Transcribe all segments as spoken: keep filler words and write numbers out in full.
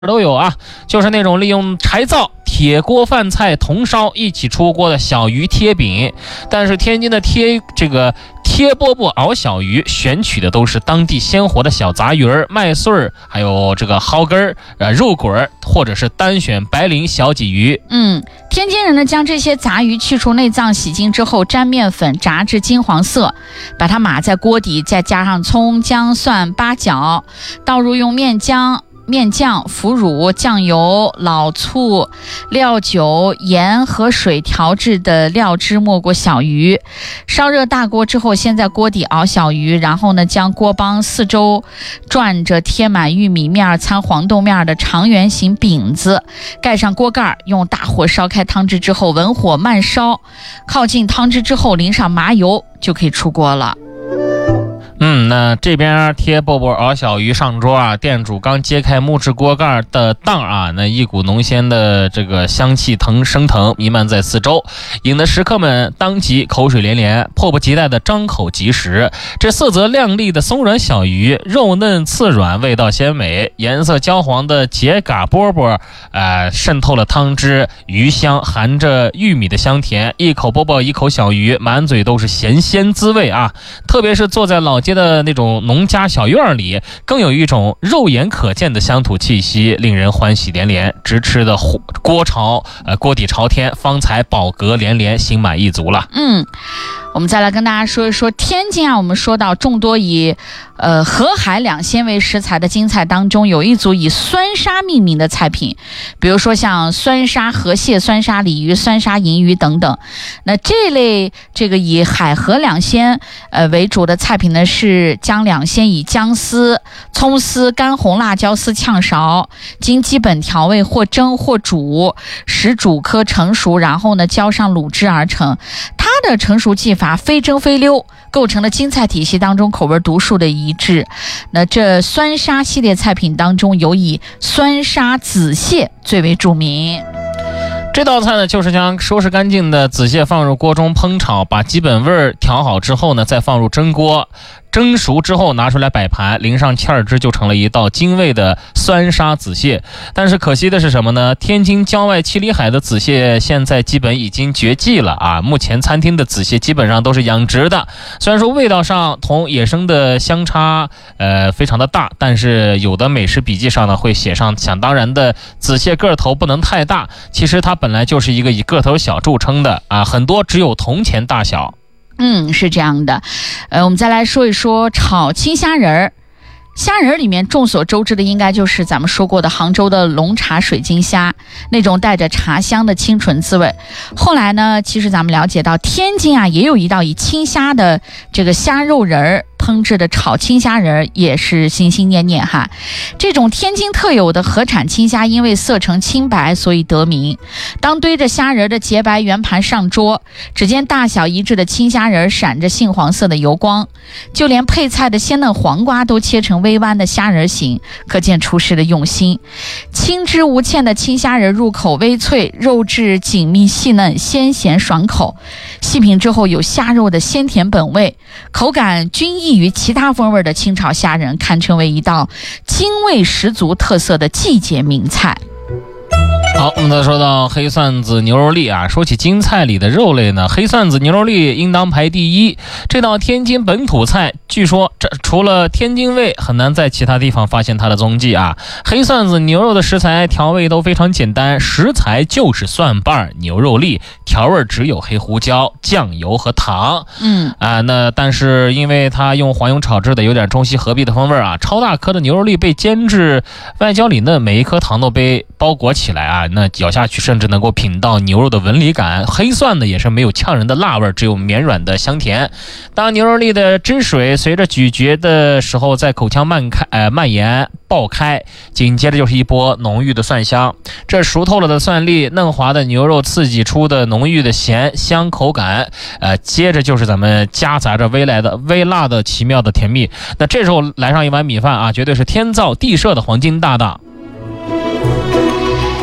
都有啊，就是那种利用柴灶、铁锅饭菜同烧一起出锅的小鱼贴饼。但是天津的贴这个贴饽饽熬小鱼选取的都是当地鲜活的小杂鱼儿、麦穗儿，还有这个蒿根儿、呃肉滚儿，或者是单选白鳞小鲫鱼。 嗯，天津人呢将这些杂鱼去除内脏、洗净之后，沾面粉炸至金黄色，把它码在锅底，再加上葱、姜、蒜、八角，倒入用面浆。面酱、腐乳、酱油、老醋、料酒、盐和水调制的料汁没过小鱼，烧热大锅之后，先在锅底熬小鱼，然后呢将锅帮四周转着贴满玉米面掺黄豆面的长圆形饼子，盖上锅盖，用大火烧开汤汁之后，文火慢烧，靠近汤汁之后淋上麻油，就可以出锅了。 嗯，那这边贴饽饽熬小鱼上桌啊，店主刚揭开木质锅盖的档啊，那一股浓鲜的这个香气腾升腾弥漫在四周，引得食客们当即口水连连，迫不及待的张口即食。这色泽亮丽的松软小鱼，肉嫩刺软，味道鲜美，颜色焦黄的秸秆饽饽，呃，渗透了汤汁，鱼香含着玉米的香甜，一口饽饽一口小鱼，满嘴都是咸鲜滋味啊！特别是坐在老街的那种农家小院里，更有一种肉眼可见的乡土气息，令人欢喜连连，直吃的锅朝呃锅底朝天，方才饱嗝连连，心满意足了。 嗯，我们再来跟大家说一说天津啊，我们说到众多以呃河海两鲜为食材的京菜当中，有一组以酸沙命名的菜品，比如说像酸沙河蟹、酸沙鲤鱼、酸沙银鱼等等。那这类这个以海河两鲜呃为主的菜品呢，是将两鲜以姜丝、葱丝、干红辣椒丝炝勺，经基本调味或蒸或煮，使煮颗成熟，然后呢浇上卤汁而成。它的成熟技法非蒸非溜，构成了京菜体系当中口味独树的一致。那这酸沙系列菜品当中，有以酸沙紫蟹最为著名。 这道菜呢，就是将收拾干净的紫蟹放入锅中烹炒，把基本味儿调好之后呢，再放入蒸锅。蒸熟之后拿出来摆盘，淋上芡汁，就成了一道精味的酸沙紫蟹。但是可惜的是什么呢？天津郊外七里海的紫蟹现在基本已经绝迹了啊！目前餐厅的紫蟹基本上都是养殖的，虽然说味道上同野生的相差呃非常的大，但是有的美食笔记上呢会写上想当然的紫蟹个头不能太大，其实它本来就是一个以个头小著称的啊，很多只有铜钱大小。 嗯，是这样的。呃，我们再来说一说炒青虾仁儿。虾仁儿里面众所周知的应该就是咱们说过的杭州的龙茶水晶虾，那种带着茶香的清纯滋味。后来呢，其实咱们了解到天津啊也有一道以青虾的这个虾肉仁儿烹制的炒青虾仁，也是心心念念哈。这种天津特有的河产青虾，因为色呈清白，所以得名。当堆着虾仁的洁白圆盘上桌，只见大小一致的青虾仁闪着杏黄色的油光，就连配菜的鲜嫩黄瓜都切成微弯的虾仁形，可见厨师的用心。清汁无欠的青虾仁入口微脆，肉质紧密细嫩，鲜咸爽口。细品之后有虾肉的鲜甜本味，口感均异于其他风味的清炒虾仁，堪称为一道京味十足特色的季节名菜。 好，我们再说到黑蒜子牛肉粒啊。说起京菜里的肉类呢，黑蒜子牛肉粒应当排第一。这道天津本土菜，据说这除了天津味，很难在其他地方发现它的踪迹啊。黑蒜子牛肉的食材调味都非常简单，食材就是蒜瓣、牛肉粒，调味只有黑胡椒、酱油和糖。 嗯啊，那但是因为它用黄油炒制的，有点中西合璧的风味啊。超大颗的牛肉粒被煎至外焦里嫩，每一颗糖都被包裹起来啊。那咬下去甚至能够品到牛肉的纹理感。黑蒜呢也是没有呛人的辣味，只有绵软的香甜。当牛肉粒的汁水随着咀嚼的时候在口腔漫开呃蔓延爆开，紧接着就是一波浓郁的蒜香。这熟透了的蒜粒，嫩滑的牛肉刺激出的浓郁的咸香口感，呃，接着就是咱们夹杂着微来的微辣的奇妙的甜蜜。那这时候来上一碗米饭啊，绝对是天造地设的黄金搭档。 接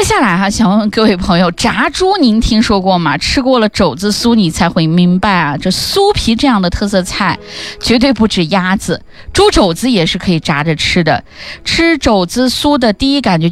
下来哈、啊，想问问各位朋友，炸猪您听说过吗？吃过了肘子酥，你才会明白啊，这酥皮这样的特色菜，绝对不止鸭子，猪肘子也是可以炸着吃的。吃肘子酥的第一感觉